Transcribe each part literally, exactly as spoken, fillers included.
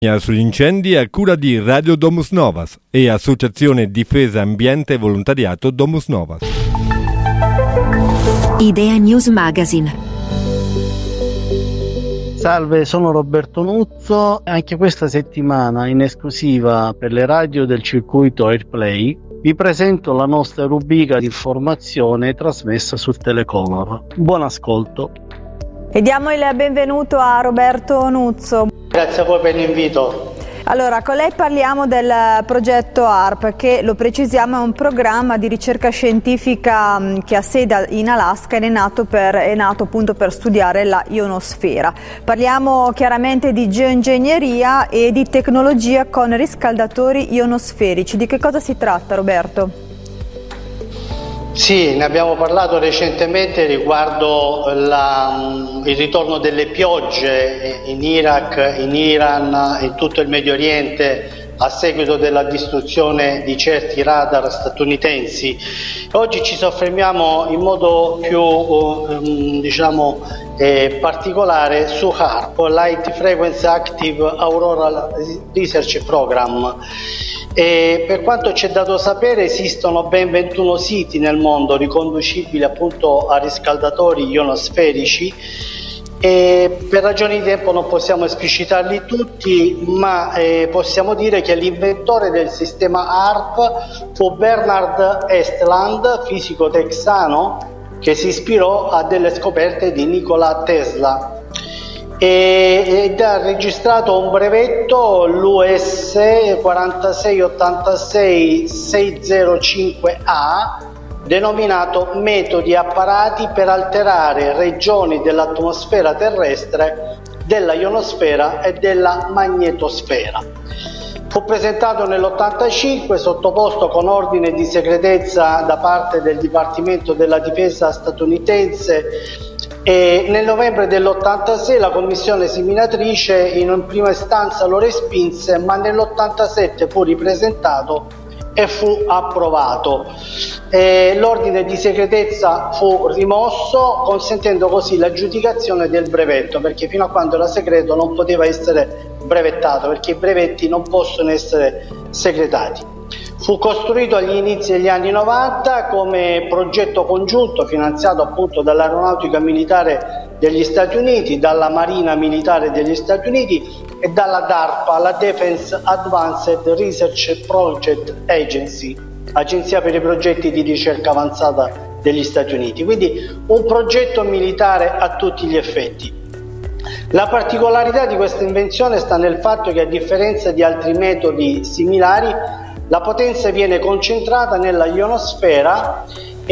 Sugli incendi a cura di Radio Domus Novas e Associazione Difesa Ambiente e Volontariato Domus Novas. Idea News Magazine. Salve, sono Roberto Nuzzo. Anche questa settimana, in esclusiva per le radio del circuito Airplay, vi presento la nostra rubrica di informazione trasmessa su Telecolor. Buon ascolto. E diamo il benvenuto a Roberto Nuzzo. Grazie a voi per l'invito. Allora, con lei parliamo del progetto A R P, che, lo precisiamo, è un programma di ricerca scientifica che ha sede in Alaska ed è nato, per, è nato appunto per studiare la ionosfera. Parliamo chiaramente di geoingegneria e di tecnologia con riscaldatori ionosferici. Di che cosa si tratta, Roberto? Sì, ne abbiamo parlato recentemente riguardo la, il ritorno delle piogge in Iraq, in Iran e in tutto il Medio Oriente a seguito della distruzione di certi radar statunitensi. Oggi ci soffermiamo in modo più diciamo eh, particolare su H A R P, Light Frequency Active Auroral Research Program. E per quanto c'è dato sapere, esistono ben ventuno siti nel mondo riconducibili appunto a riscaldatori ionosferici, e per ragioni di tempo non possiamo esplicitarli tutti, ma eh, possiamo dire che l'inventore del sistema A R P fu Bernard Estland, fisico texano che si ispirò a delle scoperte di Nikola Tesla, ed ha registrato un brevetto, l'U S quarantasei ottantasei seicentocinque A, denominato Metodi apparati per alterare regioni dell'atmosfera terrestre, della ionosfera e della magnetosfera. Fu presentato nell'ottantacinque, sottoposto con ordine di segretezza da parte del Dipartimento della Difesa statunitense, e nel novembre dell'ottantasei la commissione seminatrice in prima istanza lo respinse, ma nell'ottantasette fu ripresentato e fu approvato. E l'ordine di segretezza fu rimosso, consentendo così l'aggiudicazione del brevetto, perché fino a quando era segreto non poteva essere brevettato, perché i brevetti non possono essere segretati. Fu costruito agli inizi degli anni novanta come progetto congiunto finanziato appunto dall'Aeronautica Militare degli Stati Uniti, dalla Marina Militare degli Stati Uniti e dalla DARPA, la Defense Advanced Research Project Agency, Agenzia per i progetti di ricerca avanzata degli Stati Uniti. Quindi un progetto militare a tutti gli effetti. La particolarità di questa invenzione sta nel fatto che, a differenza di altri metodi similari, la potenza viene concentrata nella ionosfera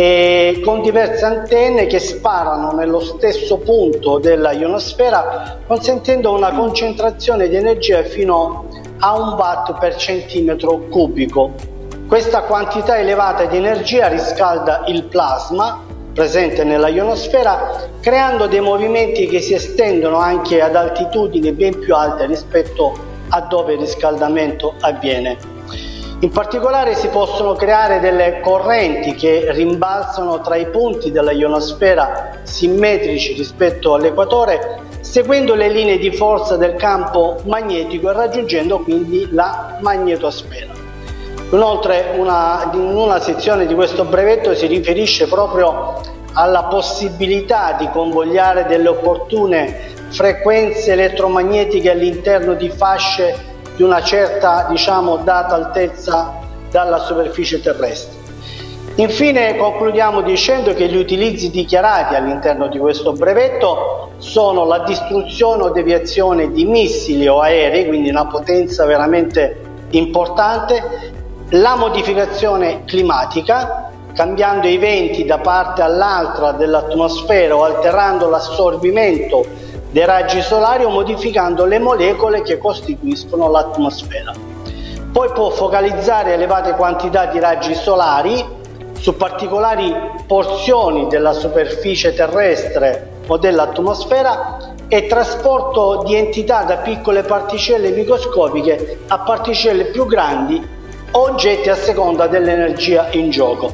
e con diverse antenne che sparano nello stesso punto della ionosfera, consentendo una concentrazione di energia fino a un watt per centimetro cubico. Questa quantità elevata di energia riscalda il plasma presente nella ionosfera, creando dei movimenti che si estendono anche ad altitudini ben più alte rispetto a dove il riscaldamento avviene. In particolare si possono creare delle correnti che rimbalzano tra i punti della ionosfera simmetrici rispetto all'equatore, seguendo le linee di forza del campo magnetico e raggiungendo quindi la magnetosfera. Inoltre una, in una sezione di questo brevetto si riferisce proprio alla possibilità di convogliare delle opportune frequenze elettromagnetiche all'interno di fasce di una certa, diciamo, data altezza dalla superficie terrestre. Infine concludiamo dicendo che gli utilizzi dichiarati all'interno di questo brevetto sono la distruzione o deviazione di missili o aerei, quindi una potenza veramente importante, la modificazione climatica, cambiando i venti da parte all'altra dell'atmosfera o alterando l'assorbimento dei raggi solari o modificando le molecole che costituiscono l'atmosfera. Poi può focalizzare elevate quantità di raggi solari su particolari porzioni della superficie terrestre o dell'atmosfera e trasporto di entità da piccole particelle microscopiche a particelle più grandi o oggetti a seconda dell'energia in gioco.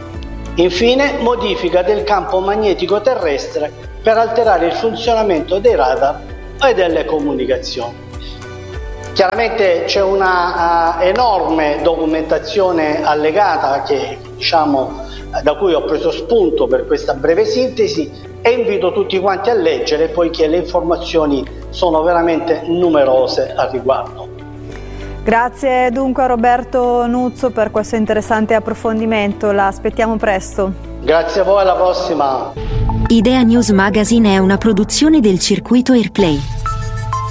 Infine, modifica del campo magnetico terrestre per alterare il funzionamento dei radar e delle comunicazioni. Chiaramente c'è una uh, enorme documentazione allegata che, diciamo, da cui ho preso spunto per questa breve sintesi e invito tutti quanti a leggere, poiché le informazioni sono veramente numerose al riguardo. Grazie dunque a Roberto Nuzzo per questo interessante approfondimento, la aspettiamo presto. Grazie a voi, alla prossima. Idea News Magazine è una produzione del circuito Airplay.